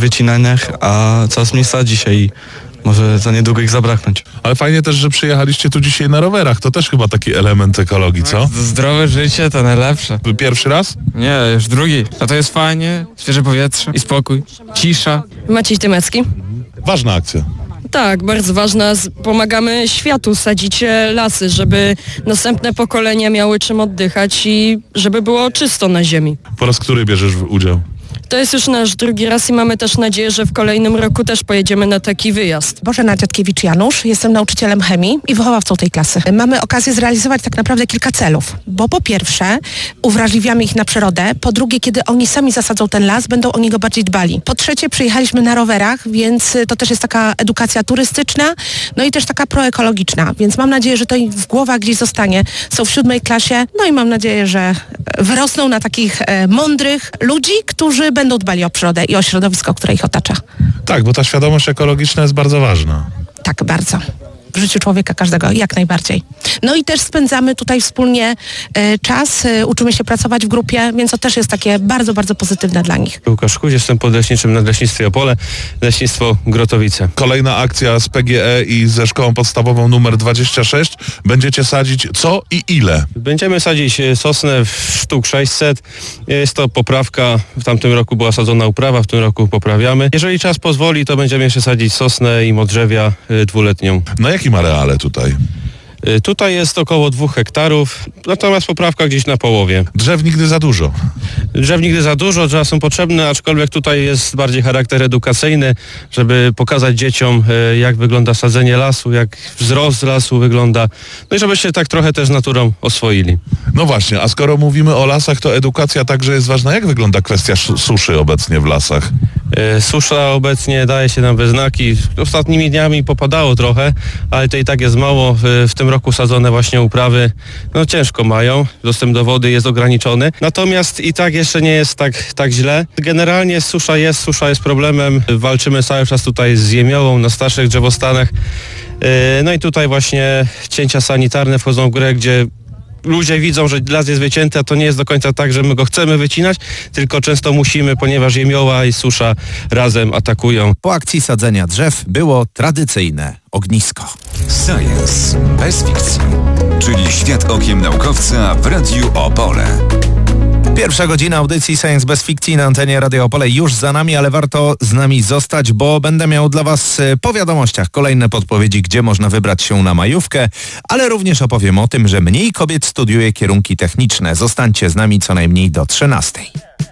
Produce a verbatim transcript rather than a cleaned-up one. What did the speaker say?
wycinaniach, a coraz mniej sadzi się i może za niedługo ich zabraknąć. Ale fajnie też, że przyjechaliście tu dzisiaj na rowerach. To też chyba taki element ekologii, co? Zdrowe życie to najlepsze. Pierwszy raz? Nie, już drugi. A to jest fajnie, świeże powietrze i spokój, cisza. Maciej Tymecki. Ważna akcja. Tak, bardzo ważna. Z- Pomagamy światu sadzić e, lasy, żeby następne pokolenia miały czym oddychać i żeby było czysto na ziemi. Po raz który bierzesz w udział? To jest już nasz drugi raz i mamy też nadzieję, że w kolejnym roku też pojedziemy na taki wyjazd. Bożena Dziadkiewicz-Janusz, jestem nauczycielem chemii i wychowawcą tej klasy. Mamy okazję zrealizować tak naprawdę kilka celów, bo po pierwsze uwrażliwiamy ich na przyrodę, po drugie kiedy oni sami zasadzą ten las, będą o niego bardziej dbali. Po trzecie przyjechaliśmy na rowerach, więc to też jest taka edukacja turystyczna, no i też taka proekologiczna, więc mam nadzieję, że to ich w głowach gdzieś zostanie. Są w siódmej klasie, no i mam nadzieję, że wyrosną na takich e, mądrych ludzi, którzy będą dbali o przyrodę i o środowisko, które ich otacza. Tak, bo ta świadomość ekologiczna jest bardzo ważna. Tak, bardzo. W życiu człowieka każdego, jak najbardziej. No i też spędzamy tutaj wspólnie e, czas, e, uczymy się pracować w grupie, więc to też jest takie bardzo, bardzo pozytywne dla nich. Łukasz Kuś, jestem podleśniczym na Leśnictwie Opole, Leśnictwo Grotowice. Kolejna akcja z P G E i ze szkołą podstawową numer dwadzieścia sześć. Będziecie sadzić co i ile? Będziemy sadzić e, sosnę w sztuk sześćset. Jest to poprawka, w tamtym roku była sadzona uprawa, w tym roku poprawiamy. Jeżeli czas pozwoli, to będziemy jeszcze sadzić sosnę i modrzewia e, dwuletnią. Na jakim areale tutaj? E, Tutaj jest około dwóch hektarów, natomiast poprawka gdzieś na połowie. Drzew nigdy za dużo. Drzew nigdy za dużo, drzewa są potrzebne, aczkolwiek tutaj jest bardziej charakter edukacyjny, żeby pokazać dzieciom, e, jak wygląda sadzenie lasu, jak wzrost lasu wygląda, no i żeby się tak trochę też z naturą oswoili. No właśnie, a skoro mówimy o lasach, to edukacja także jest ważna. Jak wygląda kwestia sz- suszy obecnie w lasach? E, Susza obecnie daje się nam we znaki. Ostatnimi dniami popadało trochę, ale to i tak jest mało. E, W tym roku sadzone właśnie uprawy, no ciężko mają. Dostęp do wody jest ograniczony. Natomiast i tak jeszcze nie jest tak, tak źle. Generalnie susza jest, susza jest problemem. Walczymy cały czas tutaj z jemiołą na starszych drzewostanach. E, No i tutaj właśnie cięcia sanitarne wchodzą w grę, gdzie ludzie widzą, że las jest wycięty, a to nie jest do końca tak, że my go chcemy wycinać, tylko często musimy, ponieważ jemioła i susza razem atakują. Po akcji sadzenia drzew było tradycyjne ognisko. Science bez fikcji, czyli świat okiem naukowca w Radiu Opole. Pierwsza godzina audycji Science bez fikcji na antenie Radio Opole już za nami, ale warto z nami zostać, bo będę miał dla Was po wiadomościach kolejne podpowiedzi, gdzie można wybrać się na majówkę, ale również opowiem o tym, że mniej kobiet studiuje kierunki techniczne. Zostańcie z nami co najmniej do trzynastej.